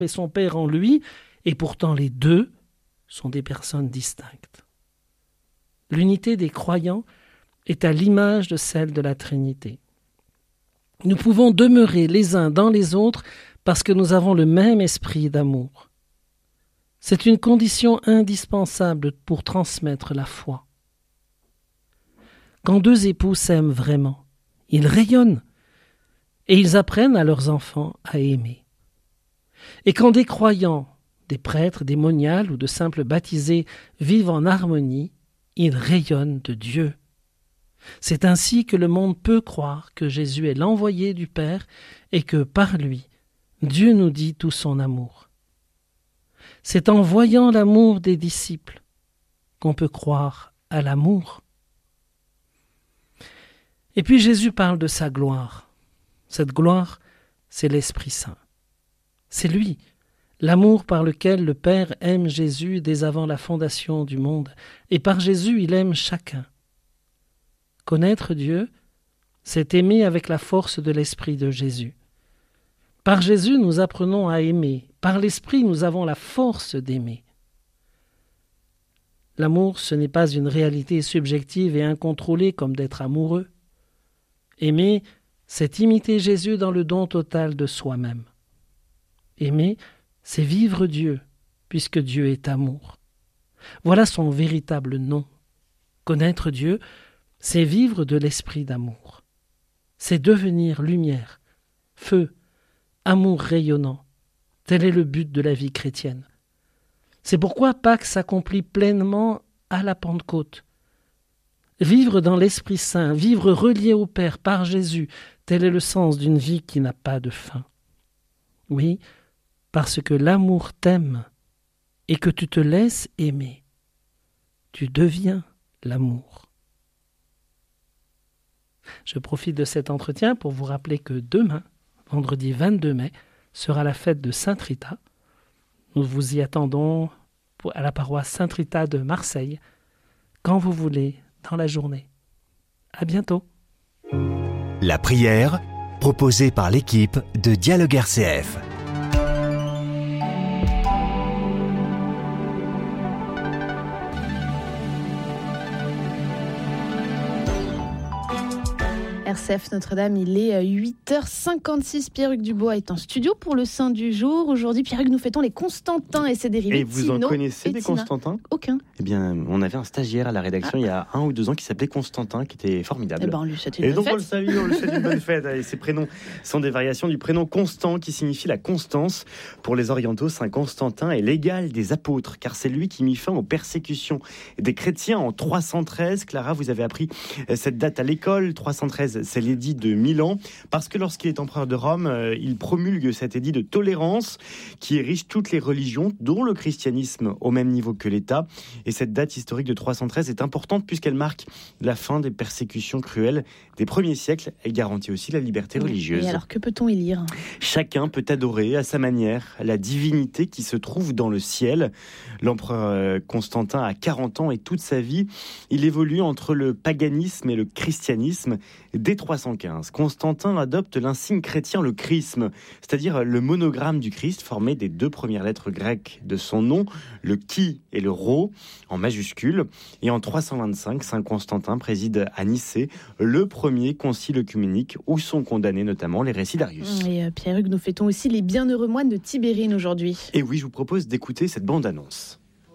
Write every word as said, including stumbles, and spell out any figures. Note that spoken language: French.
et son Père en lui, et pourtant les deux sont des personnes distinctes. L'unité des croyants est à l'image de celle de la Trinité. Nous pouvons demeurer les uns dans les autres parce que nous avons le même esprit d'amour. C'est une condition indispensable pour transmettre la foi. Quand deux époux s'aiment vraiment, ils rayonnent et ils apprennent à leurs enfants à aimer. Et quand des croyants, des prêtres, des moniales ou de simples baptisés vivent en harmonie, ils rayonnent de Dieu. C'est ainsi que le monde peut croire que Jésus est l'envoyé du Père et que par lui, Dieu nous dit tout son amour. C'est en voyant l'amour des disciples qu'on peut croire à l'amour. Et puis Jésus parle de sa gloire. Cette gloire, c'est l'Esprit Saint. C'est lui, l'amour par lequel le Père aime Jésus dès avant la fondation du monde. Et par Jésus, il aime chacun. Connaître Dieu, c'est aimer avec la force de l'Esprit de Jésus. Par Jésus, nous apprenons à aimer. Par l'Esprit, nous avons la force d'aimer. L'amour, ce n'est pas une réalité subjective et incontrôlée comme d'être amoureux. Aimer, c'est imiter Jésus dans le don total de soi-même. Aimer, c'est vivre Dieu, puisque Dieu est amour. Voilà son véritable nom. Connaître Dieu, c'est vivre de l'esprit d'amour. C'est devenir lumière, feu, amour rayonnant. Tel est le but de la vie chrétienne. C'est pourquoi Pâques s'accomplit pleinement à la Pentecôte. Vivre dans l'Esprit Saint, vivre relié au Père par Jésus, tel est le sens d'une vie qui n'a pas de fin. Oui, parce que l'amour t'aime et que tu te laisses aimer. Tu deviens l'amour. Je profite de cet entretien pour vous rappeler que demain, vendredi vingt-deux mai, sera la fête de Sainte Rita. Nous vous y attendons à la paroisse Sainte Rita de Marseille, quand vous voulez, dans la journée. À bientôt. La prière, proposée par l'équipe de Dialogue R C F. R C F Notre-Dame, il est huit heures cinquante-six. Pierre-Hugues Dubois est en studio pour le Saint du jour. Aujourd'hui, Pierre-Hugues, nous fêtons les Constantins et ses dérivés. Et vous Tino en connaissez et des Tina. Constantins ? Aucun. Eh bien, on avait un stagiaire à la rédaction Ah. il y a un ou deux ans qui s'appelait Constantin, qui était formidable. Eh ben, on lui souhaite une Et bonne donc fête. on le salue, on le souhaite une bonne fête. Et ces prénoms sont des variations du prénom Constant qui signifie la constance. Pour les orientaux, Saint Constantin est l'égal des apôtres, car c'est lui qui mit fin aux persécutions des chrétiens en trois cent treize. Clara, vous avez appris cette date à l'école. trois cent treize, c'est l'édit de Milan, parce que lorsqu'il est empereur de Rome, il promulgue cet édit de tolérance qui érige toutes les religions, dont le christianisme, au même niveau que l'État. Et cette date historique de trois cent treize est importante puisqu'elle marque la fin des persécutions cruelles des premiers siècles. Elle garantit aussi la liberté religieuse. Et alors, que peut-on y lire ? Chacun peut adorer à sa manière la divinité qui se trouve dans le ciel. L'empereur Constantin a quarante ans et toute sa vie, il évolue entre le paganisme et le christianisme. Dès trois cent quinze, Constantin adopte l'insigne chrétien, le chrisme, c'est-à-dire le monogramme du Christ formé des deux premières lettres grecques de son nom, le chi et le rho, en majuscule. Et en trois cent vingt-cinq, Saint Constantin préside à Nicée le premier concile œcuménique où sont condamnés notamment les récits d'Arius. Et euh, Pierre-Hugues, nous fêtons aussi les bienheureux moines de Tibérine aujourd'hui. Et oui, je vous propose d'écouter cette bande-annonce.